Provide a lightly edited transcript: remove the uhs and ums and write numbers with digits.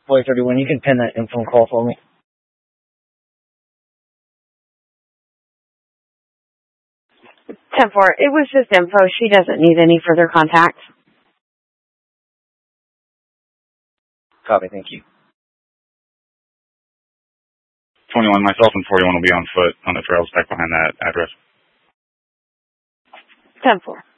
4031, you can pin that info call for me. 10-4, it was just info. She doesn't need any further contact. Copy, thank you. 21, myself and 41 will be on foot on the trails back behind that address. 10-4.